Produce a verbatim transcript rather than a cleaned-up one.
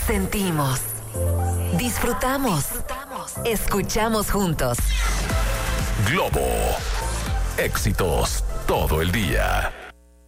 sentimos, disfrutamos, escuchamos juntos. Globo. Éxitos todo el día.